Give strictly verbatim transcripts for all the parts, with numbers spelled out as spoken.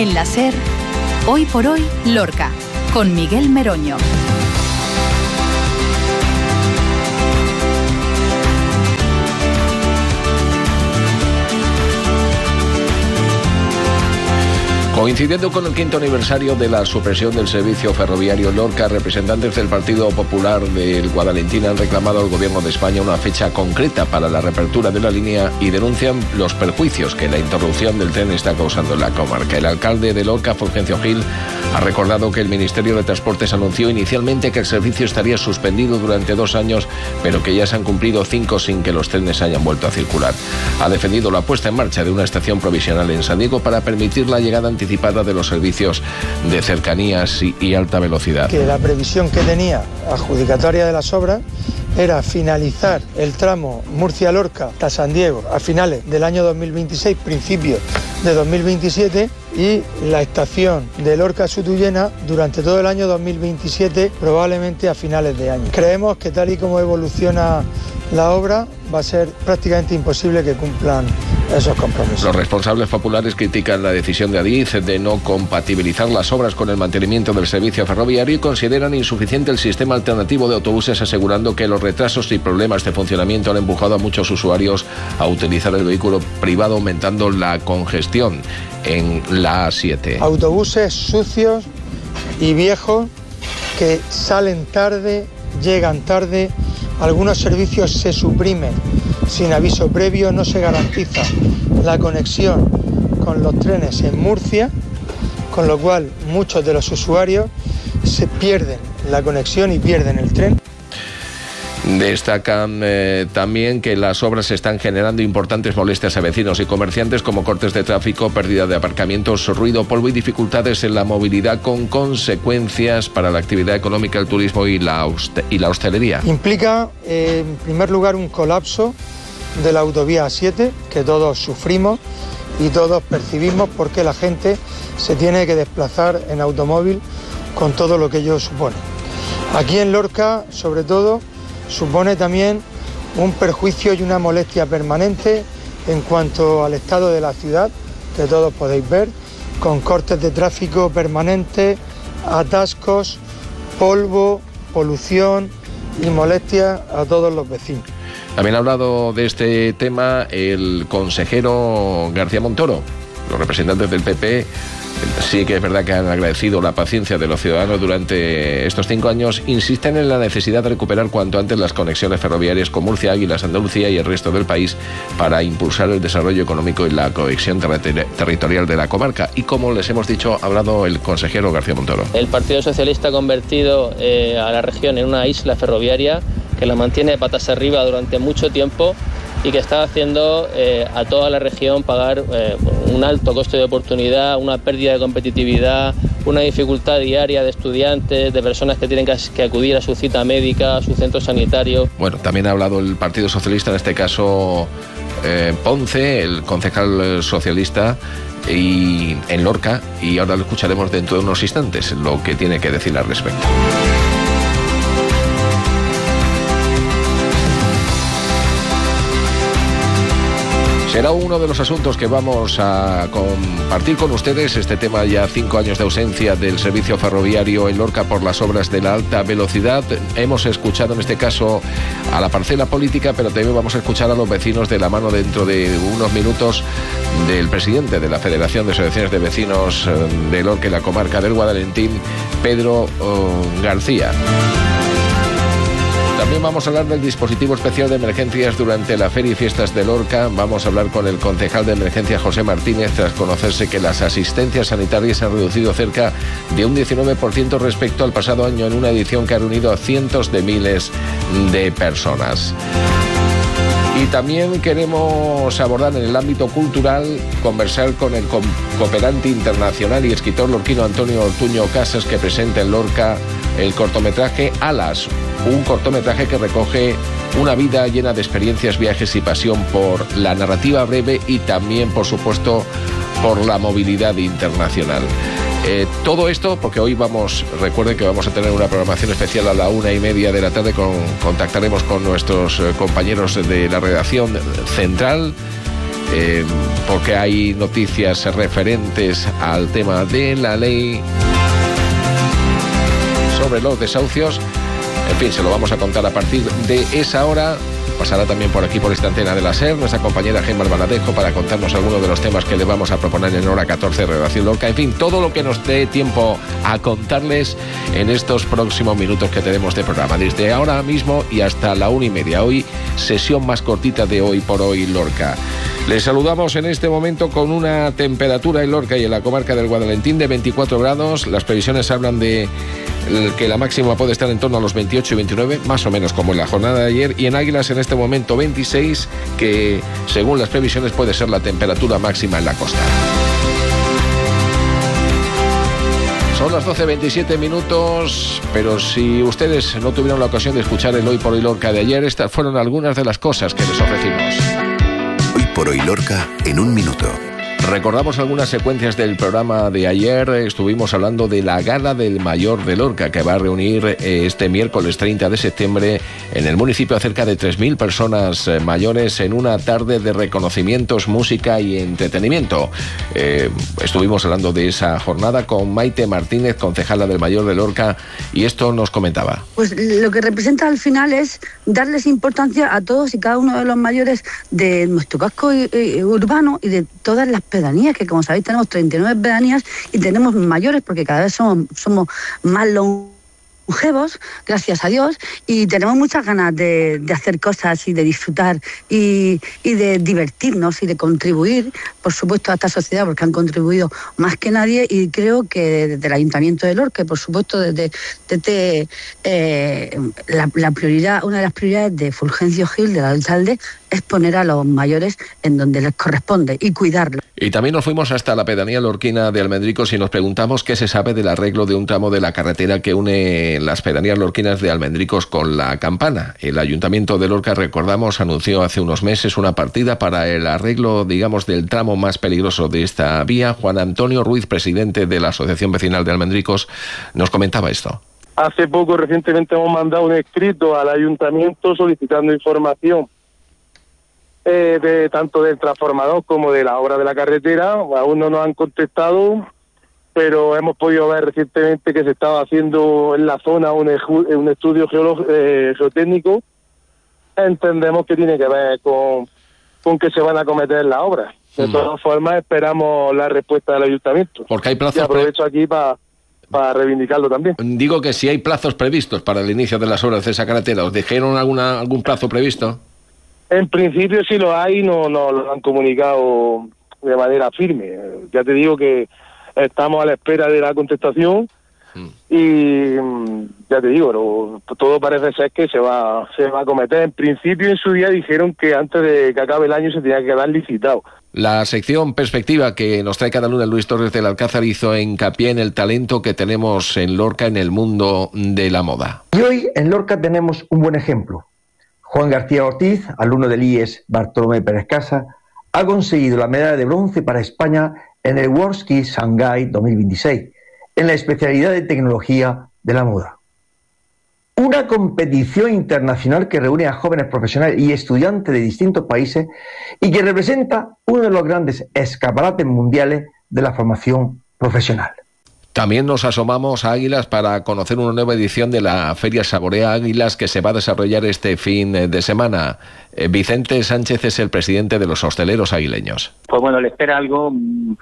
En la SER, Hoy por Hoy, Lorca, con Miguel Meroño. Coincidiendo con el quinto aniversario de la supresión del servicio ferroviario en Lorca, representantes del Partido Popular del Guadalentín han reclamado al Gobierno de España una fecha concreta para la reapertura de la línea y denuncian los perjuicios que la interrupción del tren está causando en la comarca. El alcalde de Lorca, Fulgencio Gil, ha recordado que el Ministerio de Transportes anunció inicialmente que el servicio estaría suspendido durante dos años, pero que ya se han cumplido cinco sin que los trenes hayan vuelto a circular. Ha defendido la puesta en marcha de una estación provisional en San Diego para permitir la llegada anticipada de los servicios de cercanías y, y alta velocidad. Que la previsión que tenía adjudicatoria de las obras era finalizar el tramo Murcia-Lorca hasta San Diego a finales del año dos mil veintiséis, principios de dos mil veintisiete, y la estación de Lorca-Sutuyena durante todo el año dos mil veintisiete, probablemente a finales de año. Creemos que tal y como evoluciona la obra va a ser prácticamente imposible que cumplan esos compromisos. Los responsables populares critican la decisión de Adif de no compatibilizar las obras con el mantenimiento del servicio ferroviario y consideran insuficiente el sistema alternativo de autobuses, asegurando que los retrasos y problemas de funcionamiento han empujado a muchos usuarios a utilizar el vehículo privado, aumentando la congestión en la A siete. Autobuses sucios y viejos que salen tarde, llegan tarde. Algunos servicios se suprimen sin aviso previo, no se garantiza la conexión con los trenes en Murcia, con lo cual muchos de los usuarios se pierden la conexión y pierden el tren. Destacan eh, también que las obras están generando importantes molestias a vecinos y comerciantes, como cortes de tráfico, pérdida de aparcamientos, ruido, polvo y dificultades en la movilidad, con consecuencias para la actividad económica, el turismo y la, y la hostelería. Implica, eh, en primer lugar, un colapso de la autovía A siete, que todos sufrimos y todos percibimos, porque la gente se tiene que desplazar en automóvil con todo lo que ello supone. Aquí en Lorca, sobre todo, supone también un perjuicio y una molestia permanente en cuanto al estado de la ciudad, que todos podéis ver, con cortes de tráfico permanentes, atascos, polvo, polución y molestia a todos los vecinos. También ha hablado de este tema el consejero García Montoro. Los representantes del P P sí que es verdad que han agradecido la paciencia de los ciudadanos durante estos cinco años. Insisten en la necesidad de recuperar cuanto antes las conexiones ferroviarias con Murcia, Águilas, Andalucía y el resto del país para impulsar el desarrollo económico y la cohesión ter- territorial de la comarca. Y como les hemos dicho, ha hablado el consejero García Montoro. El Partido Socialista ha convertido eh, a la región en una isla ferroviaria que la mantiene de patas arriba durante mucho tiempo y que está haciendo eh, a toda la región pagar eh, un alto coste de oportunidad, una pérdida de competitividad, una dificultad diaria de estudiantes, de personas que tienen que, que acudir a su cita médica, a su centro sanitario. Bueno, también ha hablado el Partido Socialista, en este caso eh, Ponce, el concejal socialista, y en Lorca, y ahora lo escucharemos dentro de unos instantes, lo que tiene que decir al respecto. Será uno de los asuntos que vamos a compartir con ustedes, este tema, ya cinco años de ausencia del servicio ferroviario en Lorca por las obras de la alta velocidad. Hemos escuchado en este caso a la parcela política, pero también vamos a escuchar a los vecinos de la mano dentro de unos minutos del presidente de la Federación de Asociaciones de Vecinos de Lorca y la comarca del Guadalentín, Pedro uh, García. También vamos a hablar del dispositivo especial de emergencias durante la Feria y Fiestas de Lorca. Vamos a hablar con el concejal de emergencia, José Martínez, tras conocerse que las asistencias sanitarias se han reducido cerca de un diecinueve por ciento respecto al pasado año, en una edición que ha reunido a cientos de miles de personas. Y también queremos abordar en el ámbito cultural, conversar con el cooperante internacional y escritor lorquino Antonio Ortuño Casas, que presenta en Lorca el cortometraje Alas, un cortometraje que recoge una vida llena de experiencias, viajes y pasión por la narrativa breve y también, por supuesto, por la movilidad internacional. Eh, todo esto porque hoy vamos, recuerden que vamos a tener una programación especial a la una y media de la tarde. Con, contactaremos con nuestros eh, compañeros de la redacción central eh, porque hay noticias referentes al tema de la ley sobre los desahucios. En fin, se lo vamos a contar a partir de esa hora. Pasará también por aquí, por esta antena de la SER, nuestra compañera Gemma Albaladejo, para contarnos algunos de los temas que le vamos a proponer en hora catorce, Redacción Lorca. En fin, todo lo que nos dé tiempo a contarles en estos próximos minutos que tenemos de programa. Desde ahora mismo y hasta la una y media. Hoy, sesión más cortita de Hoy por Hoy Lorca. Les saludamos en este momento con una temperatura en Lorca y en la comarca del Guadalentín de veinticuatro grados. Las previsiones hablan de que la máxima puede estar en torno a los veintiocho y veintinueve, más o menos como en la jornada de ayer. Y en Águilas en este momento veintiséis, que según las previsiones puede ser la temperatura máxima en la costa. Son las doce veintisiete minutos, pero si ustedes no tuvieron la ocasión de escuchar el Hoy por Hoy Lorca de ayer, estas fueron algunas de las cosas que les ofrecimos. Hoy por Hoy Lorca en un minuto. Recordamos algunas secuencias del programa de ayer. Estuvimos hablando de la Gala del Mayor de Lorca, que va a reunir este miércoles treinta de septiembre en el municipio a cerca de tres mil personas mayores en una tarde de reconocimientos, música y entretenimiento. Eh, estuvimos hablando de esa jornada con Maite Martínez, concejala del Mayor de Lorca, y esto nos comentaba. Pues lo que representa al final es darles importancia a todos y cada uno de los mayores de nuestro casco eh, urbano y de todas las pedanías, que como sabéis tenemos treinta y nueve pedanías y tenemos mayores porque cada vez somos, somos más longevos, gracias a Dios, y tenemos muchas ganas de, de hacer cosas y de disfrutar y, y de divertirnos y de contribuir, por supuesto, a esta sociedad, porque han contribuido más que nadie, y creo que desde el Ayuntamiento de Lorca, por supuesto, desde, desde eh, la, la prioridad, una de las prioridades de Fulgencio Gil, del alcalde, es poner a los mayores en donde les corresponde y cuidarlos. Y también nos fuimos hasta la pedanía lorquina de Almendricos y nos preguntamos qué se sabe del arreglo de un tramo de la carretera que une las pedanías lorquinas de Almendricos con La Campana. El Ayuntamiento de Lorca, recordamos, anunció hace unos meses una partida para el arreglo, digamos, del tramo más peligroso de esta vía. Juan Antonio Ruiz, presidente de la Asociación Vecinal de Almendricos, nos comentaba esto. Hace poco, recientemente, hemos mandado un escrito al Ayuntamiento solicitando información Eh, de tanto del transformador como de la obra de la carretera. Aún no nos han contestado, pero hemos podido ver recientemente que se estaba haciendo en la zona un, un estudio geológico, eh, geotécnico. Entendemos que tiene que ver con, con que se van a acometer las obras. De mm. todas formas, esperamos la respuesta del Ayuntamiento. Porque hay plazos. Y aprovecho aquí para para reivindicarlo también. Digo que si hay plazos previstos para el inicio de las obras de esa carretera, ¿os dijeron alguna algún plazo previsto? En principio sí lo hay, no nos lo han comunicado de manera firme. Ya te digo que estamos a la espera de la contestación mm. y ya te digo, no, todo parece ser que se va, se va a acometer. En principio en su día dijeron que antes de que acabe el año se tenía que quedar licitado. La sección Perspectiva que nos trae cada lunes Luis Torres del Alcázar hizo hincapié en el talento que tenemos en Lorca en el mundo de la moda. Y hoy en Lorca tenemos un buen ejemplo. Juan García Ortiz, alumno del I E S Bartolomé Pérez Casa, ha conseguido la medalla de bronce para España en el World Ski Shanghai dos mil veintiséis, en la especialidad de tecnología de la moda. Una competición internacional que reúne a jóvenes profesionales y estudiantes de distintos países y que representa uno de los grandes escaparates mundiales de la formación profesional. También nos asomamos a Águilas para conocer una nueva edición de la Feria Saborea Águilas que se va a desarrollar este fin de semana. Eh, Vicente Sánchez es el presidente de los hosteleros aguileños. Pues bueno, le espera algo muy,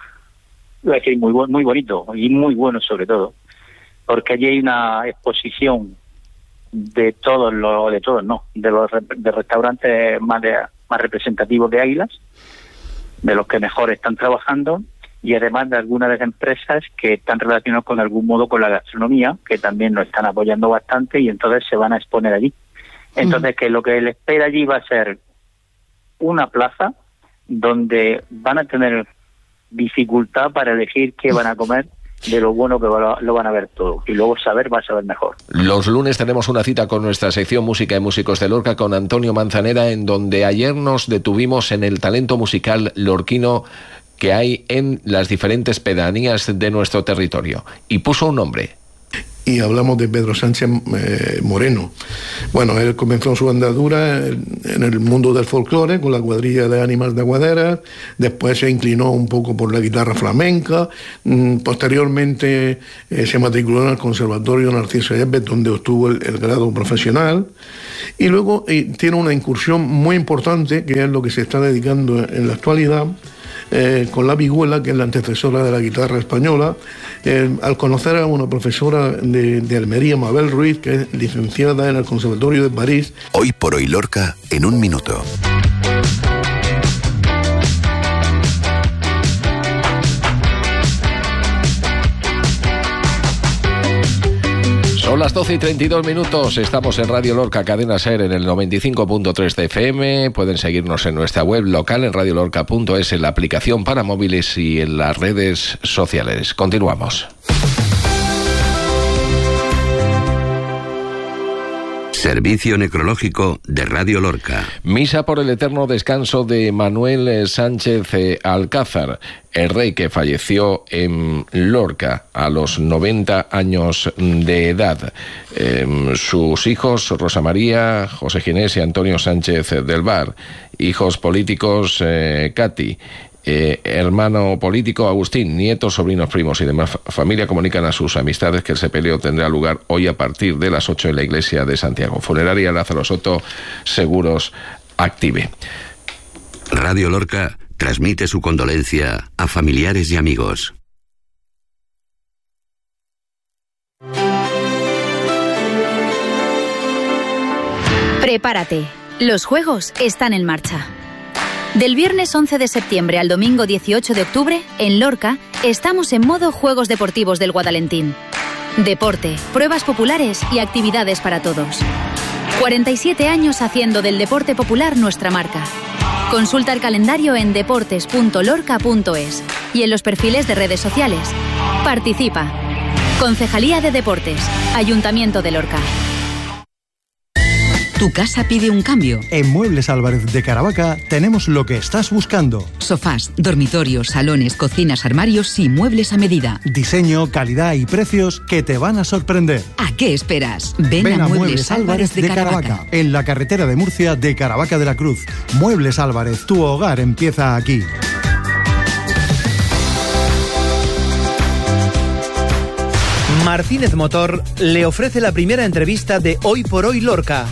muy bonito y muy bueno sobre todo, porque allí hay una exposición de todos los, de todos no, de los de restaurantes más, de, más representativos de Águilas, de los que mejor están trabajando, y además de algunas de las empresas que están relacionadas con algún modo con la gastronomía, que también nos están apoyando bastante y entonces se van a exponer allí. Entonces, uh-huh. que lo que les espera allí va a ser una plaza donde van a tener dificultad para elegir qué van a comer, de lo bueno que lo van a ver todo, y luego saber va a saber mejor. Los lunes tenemos una cita con nuestra sección Música y Músicos de Lorca con Antonio Manzanera, en donde ayer nos detuvimos en el talento musical lorquino que hay en las diferentes pedanías de nuestro territorio, y puso un nombre: y hablamos de Pedro Sánchez eh, Moreno. Bueno, él comenzó su andadura en el mundo del folclore con la cuadrilla de Ánimas de Aguadera, después se inclinó un poco por la guitarra flamenca, mm, posteriormente eh, se matriculó en el Conservatorio Narciso Yepes, donde obtuvo el, el grado profesional, y luego eh, tiene una incursión muy importante, que es lo que se está dedicando en la actualidad, Eh, con la vihuela, que es la antecesora de la guitarra española, eh, al conocer a una profesora de, de Almería, Mabel Ruiz, que es licenciada en el Conservatorio de París. Hoy por hoy Lorca, en un minuto. Son las doce y treinta y dos minutos, estamos en Radio Lorca, Cadena SER, en el noventa y cinco punto tres de F M. Pueden seguirnos en nuestra web local, en radio lorca punto es, en la aplicación para móviles y en las redes sociales. Continuamos. Servicio Necrológico de Radio Lorca. Misa por el eterno descanso de Manuel Sánchez Alcázar, el rey que falleció en Lorca a los noventa años de edad. Eh, sus hijos, Rosa María, José Ginés y Antonio Sánchez del Var. Hijos políticos, eh, Katy. Eh, hermano político Agustín, nietos, sobrinos, primos y demás familia comunican a sus amistades que el sepelio tendrá lugar hoy a partir de las ocho en la iglesia de Santiago. Funeraria Lázaro Soto, Seguros Active. Radio Lorca transmite su condolencia a familiares y amigos. Prepárate, los juegos están en marcha. Del viernes once de septiembre al domingo dieciocho de octubre, en Lorca, estamos en modo Juegos Deportivos del Guadalentín. Deporte, pruebas populares y actividades para todos. cuarenta y siete años haciendo del deporte popular nuestra marca. Consulta el calendario en deportes punto lorca punto es y en los perfiles de redes sociales. Participa. Concejalía de Deportes, Ayuntamiento de Lorca. ¿Tu casa pide un cambio? En Muebles Álvarez de Caravaca tenemos lo que estás buscando. Sofás, dormitorios, salones, cocinas, armarios y muebles a medida. Diseño, calidad y precios que te van a sorprender. ¿A qué esperas? Ven, Ven a, a Muebles, Muebles Álvarez de, de Caravaca. Caravaca. En la carretera de Murcia de Caravaca de la Cruz. Muebles Álvarez, tu hogar empieza aquí. Martínez Motor le ofrece la primera entrevista de Hoy por Hoy Lorca.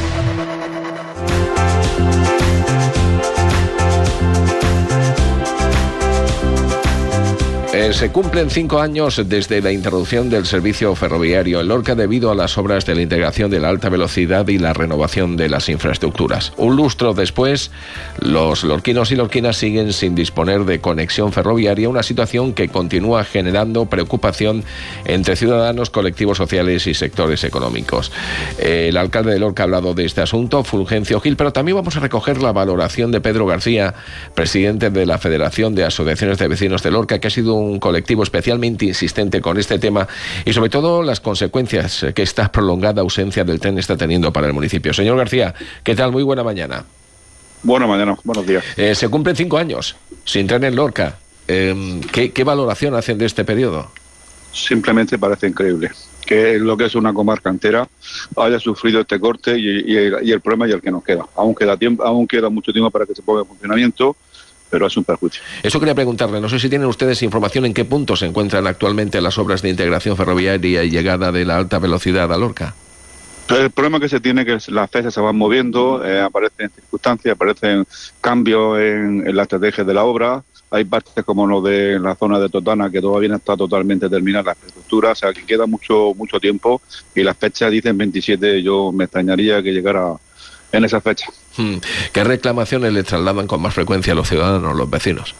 Eh, se cumplen cinco años desde la interrupción del servicio ferroviario en Lorca debido a las obras de la integración de la alta velocidad y la renovación de las infraestructuras. Un lustro después, los lorquinos y lorquinas siguen sin disponer de conexión ferroviaria, una situación que continúa generando preocupación entre ciudadanos, colectivos sociales y sectores económicos. Eh, el alcalde de Lorca ha hablado de este asunto, Fulgencio Gil, pero también vamos a recoger la valoración de Pedro García, presidente de la Federación de Asociaciones de Vecinos de Lorca, que ha sido un colectivo especialmente insistente con este tema y sobre todo las consecuencias que esta prolongada ausencia del tren está teniendo para el municipio. Señor García, ¿qué tal? Muy buena mañana. Buena mañana, buenos días. Eh, se cumplen cinco años sin tren en Lorca. Eh, ¿qué, ¿Qué valoración hacen de este periodo? Simplemente parece increíble que lo que es una comarca entera haya sufrido este corte y, y, el, y el problema y el que nos queda. Aún queda tiempo, aún queda mucho tiempo para que se ponga en funcionamiento, pero es un perjuicio. Eso quería preguntarle, no sé si tienen ustedes información en qué punto se encuentran actualmente las obras de integración ferroviaria y llegada de la alta velocidad a Lorca. El problema que se tiene es que las fechas se van moviendo, eh, aparecen circunstancias, aparecen cambios en, en la estrategia de la obra. Hay partes como lo de la zona de Totana que todavía no está totalmente terminada la infraestructura, o sea que queda mucho mucho tiempo y las fechas dicen veintisiete, yo me extrañaría que llegara en esa fecha. ¿Qué reclamaciones le trasladan con más frecuencia a los ciudadanos, los vecinos?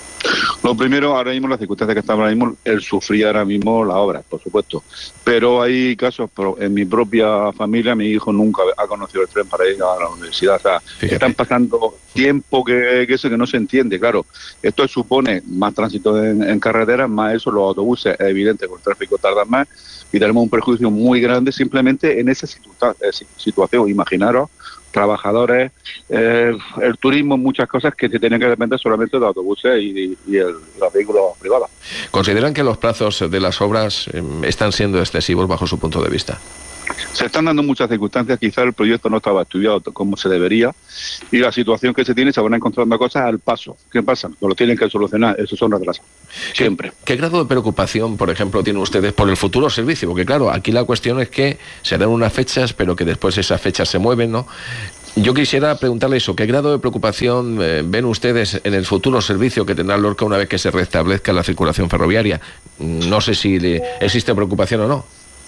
Lo primero, ahora mismo, las circunstancias que estamos ahora mismo, el sufrir ahora mismo la obra, por supuesto. Pero hay casos, en mi propia familia, mi hijo nunca ha conocido el tren para ir a la universidad. O sea, Fíjate. están pasando tiempo que, que eso que no se entiende, claro. Esto supone más tránsito en, en carreteras, más eso, los autobuses, es evidente que el tráfico tarda más, y tenemos un perjuicio muy grande simplemente en esa situa- situación. Imaginaros trabajadores, eh, el turismo, muchas cosas que se tienen que depender solamente de autobuses y, y el, los vehículos privados. ¿Consideran que los plazos de las obras eh, están siendo excesivos bajo su punto de vista? Se están dando muchas circunstancias, quizás el proyecto no estaba estudiado como se debería y la situación que se tiene se van encontrando cosas al paso. ¿Qué pasa? No lo tienen que solucionar, esos son retrasos, siempre. ¿Qué, ¿Qué grado de preocupación, por ejemplo, tienen ustedes por el futuro servicio? Porque claro, aquí la cuestión es que se dan unas fechas, pero que después esas fechas se mueven, ¿no? Yo quisiera preguntarle eso, ¿qué grado de preocupación eh, ven ustedes en el futuro servicio que tendrá Lorca una vez que se restablezca la circulación ferroviaria? No sé si le, existe preocupación o no.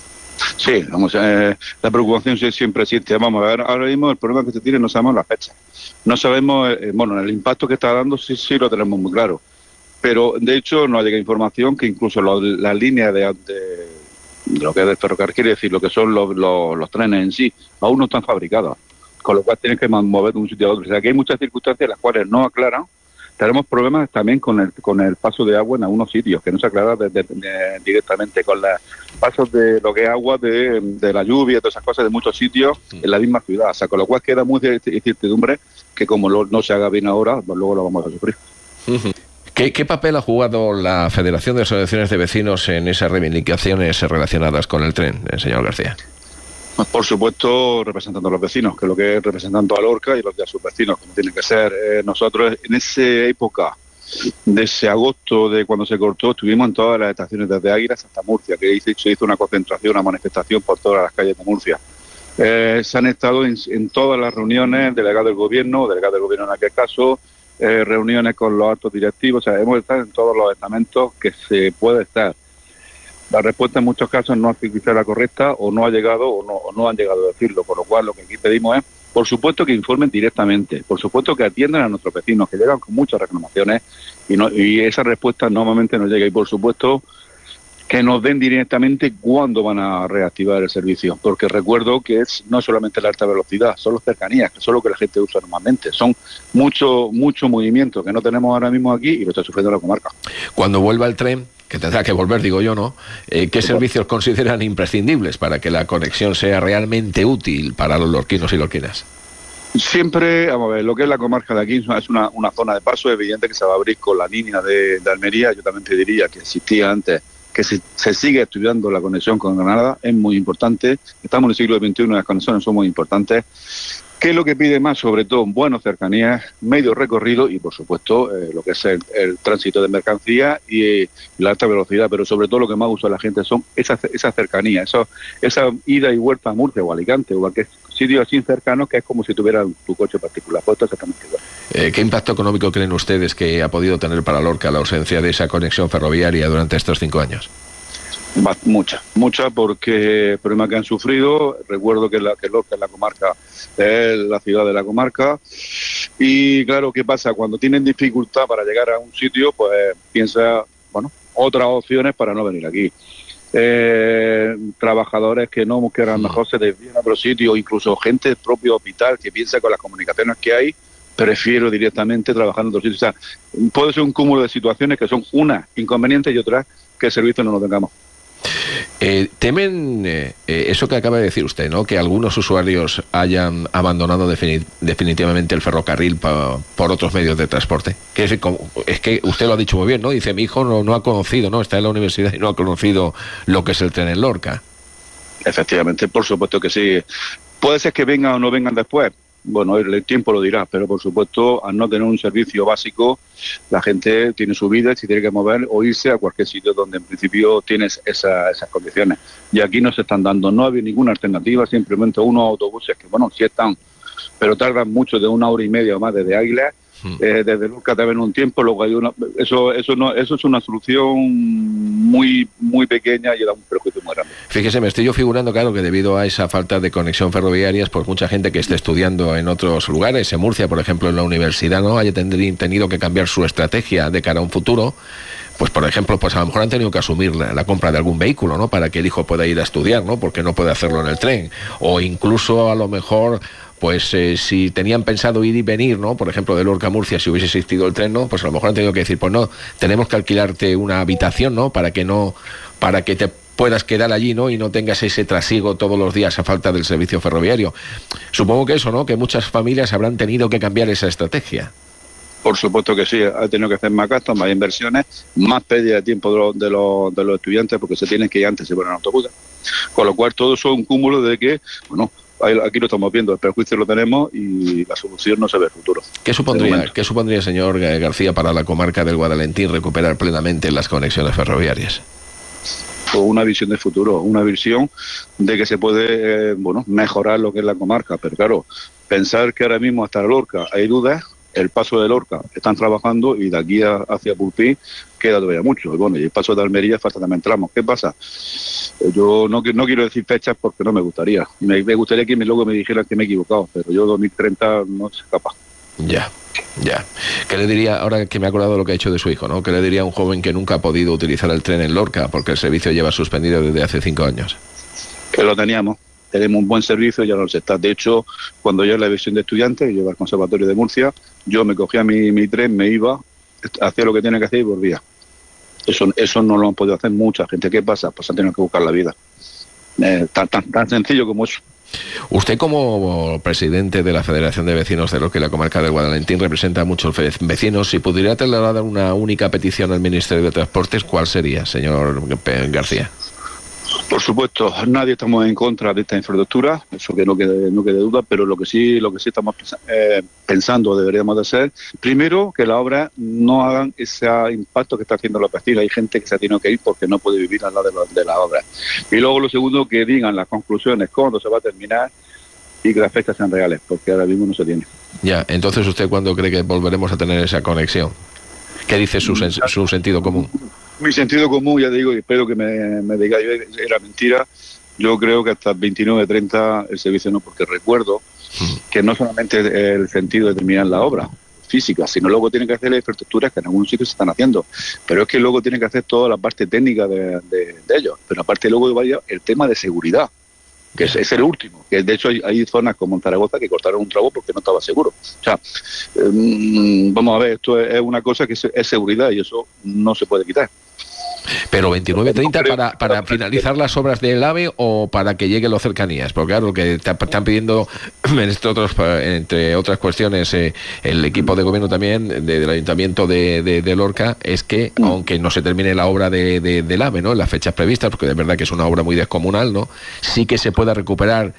Sí, vamos, eh, la preocupación siempre existe. Vamos a ver, ahora mismo el problema que se tiene no sabemos la fecha. No sabemos, eh, bueno, el impacto que está dando sí, sí lo tenemos muy claro. Pero, de hecho, nos llega información que incluso lo, las líneas de, de, de lo que es del ferrocarril, quiere decir, lo que son los, los, los trenes en sí, aún no están fabricados. Con lo cual tienen que mover de un sitio a otro. O sea, que hay muchas circunstancias las cuales no aclaran. Tenemos problemas también con el con el paso de agua en algunos sitios, que no se aclara de, de, de, directamente con los pasos de lo que es agua de, de la lluvia, todas esas cosas de muchos sitios en la misma ciudad. O sea, con lo cual queda muy de incertidumbre que como lo, no se haga bien ahora, pues luego lo vamos a sufrir. Uh-huh. ¿Qué, ¿Qué papel ha jugado la Federación de Asociaciones de Vecinos en esas reivindicaciones relacionadas con el tren, señor García? Por supuesto, representando a los vecinos, que es lo que es representando a Lorca y los de a sus vecinos, como tiene que ser. Eh, nosotros, en esa época, de ese agosto de cuando se cortó, estuvimos en todas las estaciones, desde Águilas hasta Murcia, que se hizo una concentración, una manifestación por todas las calles de Murcia. Eh, se han estado en, en todas las reuniones, delegado del gobierno, delegado del gobierno en aquel caso, eh, reuniones con los altos directivos, o sea, hemos estado en todos los estamentos que se puede estar. La respuesta en muchos casos no ha sido la correcta o no ha llegado o no, o no han llegado a decirlo, por lo cual lo que aquí pedimos es, por supuesto, que informen directamente, por supuesto que atiendan a nuestros vecinos, que llegan con muchas reclamaciones y, no, y esa respuesta normalmente no llega, y por supuesto que nos den directamente cuándo van a reactivar el servicio, porque recuerdo que es no solamente la alta velocidad, son las cercanías, que son lo que la gente usa normalmente, son mucho, mucho movimiento que no tenemos ahora mismo aquí y lo está sufriendo la comarca. Cuando vuelva el tren, que tendrá que volver, digo yo, ¿no? Eh, ¿Qué servicios consideran imprescindibles para que la conexión sea realmente útil para los lorquinos y lorquinas? Siempre, vamos a ver, lo que es la comarca de aquí es una, una zona de paso, es evidente que se va a abrir con la línea de, de Almería. Yo también te diría que existía antes, que se, se sigue estudiando la conexión con Granada, es muy importante. Estamos en el siglo veintiuno y las conexiones son muy importantes. ¿Qué es lo que pide más? Sobre todo, buenas cercanías, medio recorrido y, por supuesto, eh, lo que es el, el tránsito de mercancías y eh, la alta velocidad. Pero, sobre todo, lo que más usa la gente son esas, esas cercanías, eso, esa ida y vuelta a Murcia o Alicante o a cualquier sitio así cercano que es como si tuvieras tu coche particular. Pues esto es exactamente igual. Eh, ¿Qué impacto económico creen ustedes que ha podido tener para Lorca la ausencia de esa conexión ferroviaria durante estos cinco años? Mucha, mucha, porque el problema que han sufrido, recuerdo que, la, que Lorca es la comarca, es la ciudad de la comarca, y claro, ¿qué pasa? Cuando tienen dificultad para llegar a un sitio, pues piensa, bueno, otras opciones para no venir aquí. Eh, trabajadores que no, que a lo mejor se desvían a otro sitio, incluso gente del propio hospital que piensa con las comunicaciones que hay, prefiero directamente trabajar en otro sitio. O sea, puede ser un cúmulo de situaciones que son unas inconvenientes y otras que el servicio no lo tengamos. Eh, ¿Temen eh, eso que acaba de decir usted, ¿no? Que algunos usuarios hayan abandonado defini- definitivamente el ferrocarril pa- por otros medios de transporte? Que es, es que usted lo ha dicho muy bien, ¿no? Dice, mi hijo no, no ha conocido, ¿no? Está en la universidad y no ha conocido lo que es el tren en Lorca. Efectivamente, por supuesto que sí. Puede ser que vengan o no vengan después. Bueno, el tiempo lo dirá, pero por supuesto, al no tener un servicio básico, la gente tiene su vida y se tiene que mover o irse a cualquier sitio donde en principio tienes esa, esas condiciones. Y aquí no se están dando, no había ninguna alternativa, simplemente unos autobuses que, bueno, sí están, pero tardan mucho, de una hora y media o más desde Águilas, eh, desde Lorca también un tiempo, luego hay una, eso, eso no, eso es una solución muy, muy pequeña y da un perjuicio muy grande. Fíjese, me estoy yo figurando, claro, que debido a esa falta de conexión ferroviaria, pues mucha gente que esté estudiando en otros lugares, en Murcia, por ejemplo, en la universidad, no haya tenido que cambiar su estrategia de cara a un futuro. Pues, por ejemplo, pues a lo mejor han tenido que asumir la, la compra de algún vehículo, ¿no? Para que el hijo pueda ir a estudiar, ¿no? Porque no puede hacerlo en el tren. O incluso, a lo mejor, pues eh, si tenían pensado ir y venir, ¿no? Por ejemplo, de Lorca a Murcia, si hubiese existido el tren, ¿no? Pues a lo mejor han tenido que decir, pues no, tenemos que alquilarte una habitación, ¿no? Para que no, para que te puedas quedar allí, ¿no? Y no tengas ese trasiego todos los días a falta del servicio ferroviario. Supongo que eso, ¿no? Que muchas familias habrán tenido que cambiar esa estrategia. Por supuesto que sí, ha tenido que hacer más gastos, más inversiones, más pérdida de tiempo de los, de los, de los estudiantes porque se tienen que ir antes, se ponen en autobús. Con lo cual todo eso es un cúmulo de que, bueno, aquí lo estamos viendo, el perjuicio lo tenemos y la solución no se ve futuro. ¿Qué supondría, ¿qué supondría, señor García, para la comarca del Guadalentín recuperar plenamente las conexiones ferroviarias? Pues una visión de futuro, una visión de que se puede, eh, bueno, mejorar lo que es la comarca, pero claro, pensar que ahora mismo hasta Lorca hay dudas. El paso de Lorca están trabajando y de aquí a, hacia Pulpí queda todavía mucho. Y bueno, y el paso de Almería falta también tramos. ¿Qué pasa? Yo no, no quiero decir fechas porque no me gustaría. Me, me gustaría que luego me dijeran que me he equivocado, pero yo dos mil treinta no soy capaz. Ya, ya. ¿Qué le diría, ahora que me he acordado de lo que ha hecho de su hijo, ¿no? ¿Qué le diría a un joven que nunca ha podido utilizar el tren en Lorca porque el servicio lleva suspendido desde hace cinco años? Que lo teníamos. Tenemos un buen servicio, ya no se está. De hecho, cuando yo era la visión de estudiantes, yo iba al Conservatorio de Murcia, yo me cogía mi, mi tren, me iba, hacía lo que tenía que hacer y volvía. Eso eso no lo han podido hacer mucha gente. ¿Qué pasa? Pues han tenido que buscar la vida. Eh, tan, tan, tan sencillo como eso. Usted, como presidente de la Federación de Vecinos de Lorca y la comarca del Guadalentín, representa a muchos vecinos. Si pudiera trasladar una única petición al Ministerio de Transportes, ¿cuál sería, señor García? Por supuesto, nadie estamos en contra de esta infraestructura, eso que no quede, no quede duda, pero lo que sí, lo que sí estamos eh, pensando deberíamos de hacer, primero, que las obras no hagan ese impacto que está haciendo la vecina. Hay gente que se ha tenido que ir porque no puede vivir al lado de, lo, de las obras. Y luego lo segundo, que digan las conclusiones, cuándo se va a terminar y que las fechas sean reales, porque ahora mismo no se tiene. Ya, entonces ¿usted cuándo cree que volveremos a tener esa conexión? ¿Qué dice su, sen su sentido común? Mi sentido común, ya digo, y espero que me, me digáis, era mentira. Yo creo que hasta el veintinueve treinta el servicio no, porque recuerdo que no solamente el sentido de terminar la obra física, sino luego tienen que hacer las infraestructuras que en algunos sitios se están haciendo. Pero es que luego tienen que hacer toda la parte técnica de, de, de ellos. Pero aparte luego vaya el tema de seguridad, que es, es el último. Que de hecho hay, hay zonas como en Zaragoza que cortaron un tramo porque no estaba seguro. O sea, eh, vamos a ver, esto es, es una cosa que es, es seguridad y eso no se puede quitar. Pero veintinueve treinta para, para finalizar las obras del AVE o para que lleguen las cercanías, porque claro, lo que están pidiendo, entre, otros, entre otras cuestiones, eh, el equipo de gobierno también de, del Ayuntamiento de, de, de Lorca, es que mm. aunque no se termine la obra de, de, del AVE, ¿no?, en las fechas previstas, porque de verdad que es una obra muy descomunal, ¿no?, sí que se pueda recuperar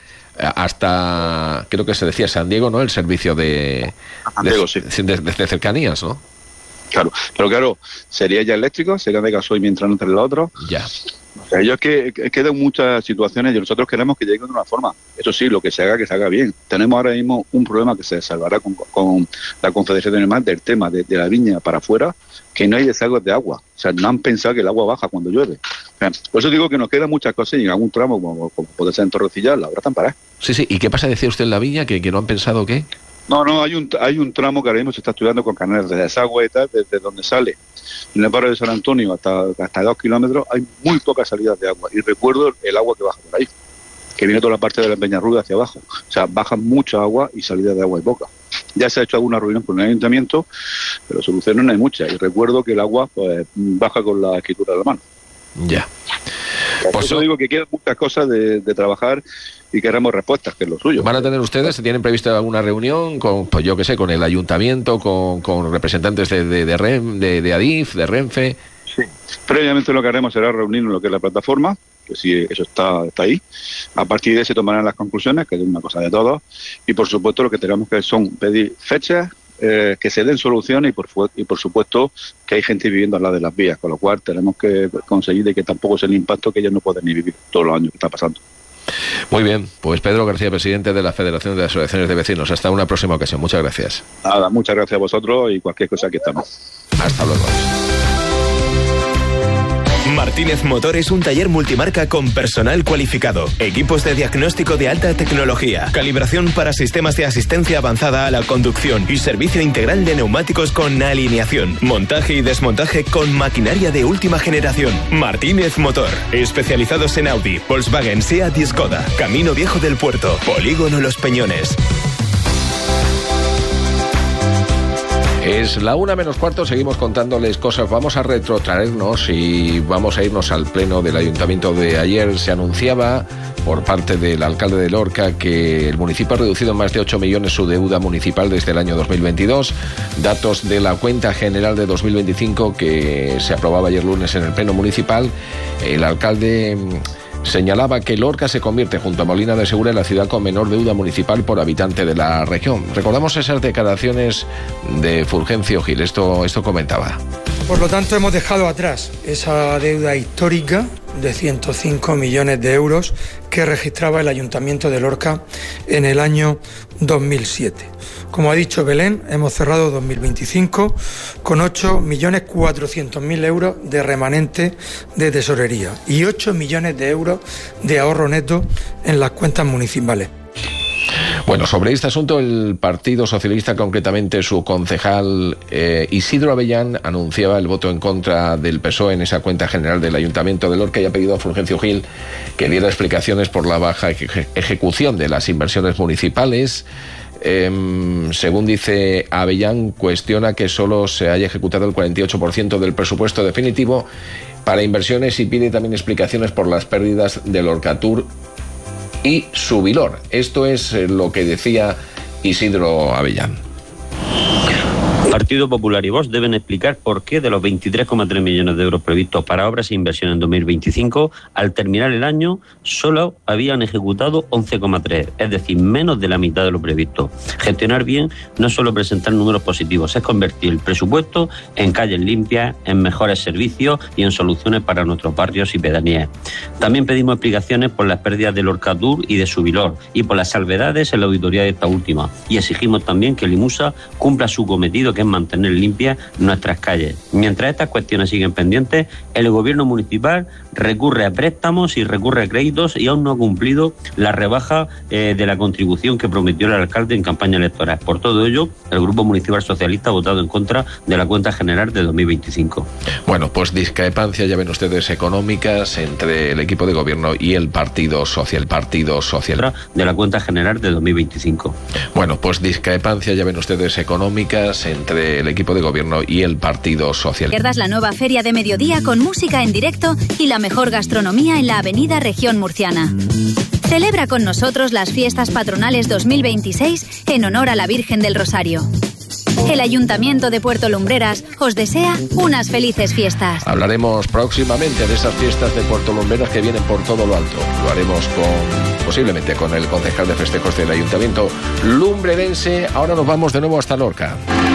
hasta, creo que se decía San Diego, ¿no?, el servicio de, San Diego, de, sí. de, de, de cercanías, ¿no? Claro, pero claro, sería ya eléctrico, sería de gasoil mientras no entre el otro. Ya. O sea, ellos que quedan muchas situaciones y nosotros queremos que lleguen de una forma. Eso sí, lo que se haga, que se haga bien. Tenemos ahora mismo un problema que se salvará con, con la Confederación Animal del tema de, de la viña para afuera, que no hay desagües de agua. O sea, no han pensado que el agua baja cuando llueve. O sea, por eso digo que nos quedan muchas cosas y en algún tramo, como, como puede ser en Torrecilla, la obra están paradas. Sí, sí. ¿Y qué pasa, decía usted en la viña, que, que no han pensado qué? No, no, hay un hay un tramo que ahora mismo se está estudiando con canales de desagüe y tal, desde donde sale en el barrio de San Antonio hasta, hasta dos kilómetros, hay muy pocas salidas de agua. Y recuerdo el agua que baja por ahí, que viene toda la parte de la Peñarruda hacia abajo. O sea, baja mucha agua y salida de agua hay poca. Ya se ha hecho alguna reunión con el ayuntamiento, pero soluciones no hay muchas. Y recuerdo que el agua pues baja con la escritura de la mano. Ya. Por pues eso digo que quedan muchas cosas de, de trabajar y queremos respuestas, que es lo suyo. ¿Van a tener ustedes, se tienen prevista alguna reunión con, pues yo qué sé, con el ayuntamiento, con, con representantes de, de, de, Ren, de, de Adif, de Renfe? Sí. Previamente lo que haremos será reunirnos en lo que es la plataforma, que sí, eso está, está ahí. A partir de ahí se tomarán las conclusiones, que es una cosa de todos, y por supuesto lo que tenemos que son pedir fechas, eh, que se den soluciones y por, y por supuesto que hay gente viviendo al lado de las vías, con lo cual tenemos que conseguir de que tampoco sea el impacto que ellos no pueden ni vivir todos los años que está pasando. Muy bien, pues Pedro García, presidente de la Federación de Asociaciones de Vecinos. Hasta una próxima ocasión. Muchas gracias. Nada, muchas gracias a vosotros y cualquier cosa aquí estamos. Hasta luego. Martínez Motor es un taller multimarca con personal cualificado, equipos de diagnóstico de alta tecnología, calibración para sistemas de asistencia avanzada a la conducción y servicio integral de neumáticos con alineación, montaje y desmontaje con maquinaria de última generación. Martínez Motor, especializados en Audi, Volkswagen, Seat y Skoda. Camino Viejo del Puerto, Polígono Los Peñones. Es la una menos cuarto, seguimos contándoles cosas. Vamos a retrotraernos y vamos a irnos al pleno del ayuntamiento de ayer. Se anunciaba por parte del alcalde de Lorca que el municipio ha reducido en más de ocho millones su deuda municipal desde el año dos mil veintidós. Datos de la cuenta general de dos mil veinticinco que se aprobaba ayer lunes en el pleno municipal. El alcalde señalaba que Lorca se convierte junto a Molina de Segura en la ciudad con menor deuda municipal por habitante de la región. Recordamos esas declaraciones de Fulgencio Gil. Esto, esto comentaba. Por lo tanto, hemos dejado atrás esa deuda histórica de ciento cinco millones de euros que registraba el Ayuntamiento de Lorca en el año dos mil siete. Como ha dicho Belén, hemos cerrado dos mil veinticinco con ocho millones cuatrocientos mil euros de remanente de tesorería y ocho millones de euros de ahorro neto en las cuentas municipales. Bueno, sobre este asunto el Partido Socialista, concretamente su concejal eh, Isidro Avellán, anunciaba el voto en contra del P S O E en esa cuenta general del Ayuntamiento de Lorca y ha pedido a Fulgencio Gil que diera explicaciones por la baja eje- ejecución de las inversiones municipales. Eh, según dice Avellán, cuestiona que solo se haya ejecutado el cuarenta y ocho por ciento del presupuesto definitivo para inversiones y pide también explicaciones por las pérdidas del Lorcatur y Subilor. Esto es lo que decía Isidro Avellán. Partido Popular y Vox deben explicar por qué de los veintitrés coma tres millones de euros previstos para obras e inversión en dos mil veinticinco, al terminar el año solo habían ejecutado once coma tres, es decir, menos de la mitad de lo previsto. Gestionar bien no es solo presentar números positivos, es convertir el presupuesto en calles limpias, en mejores servicios y en soluciones para nuestros barrios y pedanías. También pedimos explicaciones por las pérdidas de Lorcatur y de Subilor y por las salvedades en la auditoría de esta última. Y exigimos también que el IMUSA cumpla su cometido, que es mantener limpias nuestras calles. Mientras estas cuestiones siguen pendientes, el gobierno municipal recurre a préstamos y recurre a créditos y aún no ha cumplido la rebaja eh, de la contribución que prometió el alcalde en campaña electoral. Por todo ello, el Grupo Municipal Socialista ha votado en contra de la cuenta general de dos mil veinticinco. Bueno, pues discrepancia, ya ven ustedes, económicas entre el equipo de gobierno y el Partido Social. Partido Social. De la cuenta general de dos mil veinticinco. Bueno, pues discrepancia, ya ven ustedes, económicas entre el equipo de gobierno y el Partido Social. Pierdas la nueva feria de mediodía con música en directo y la mejor gastronomía en la avenida Región Murciana. Celebra con nosotros las fiestas patronales dos mil veintiséis en honor a la Virgen del Rosario. El Ayuntamiento de Puerto Lumbreras os desea unas felices fiestas. Hablaremos próximamente de esas fiestas de Puerto Lumbreras que vienen por todo lo alto. Lo haremos con, posiblemente con el concejal de festejos del Ayuntamiento lumbrerense. Ahora nos vamos de nuevo hasta Lorca.